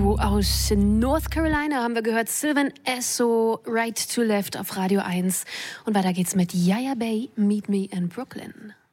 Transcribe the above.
So aus North Carolina haben wir gehört Sylvan Esso, Right to Left auf Radio 1. Und weiter geht's mit Yaya Bay, Meet Me in Brooklyn.